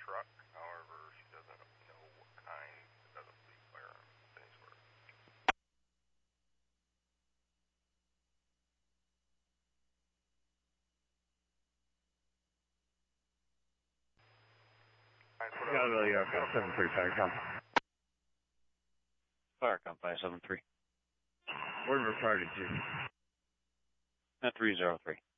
truck. However, she doesn't know what kind. It doesn't believe firearms. Any sort. Got a really 73 Firecom. Firecom 573. Word reported to. At 303.